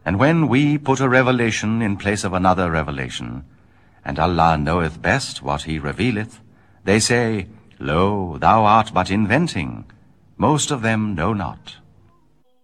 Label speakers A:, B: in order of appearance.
A: And when we put a revelation in place of another revelation, and Allah knoweth best what he revealeth, they say, Lo, thou art but inventing. Most of them know not.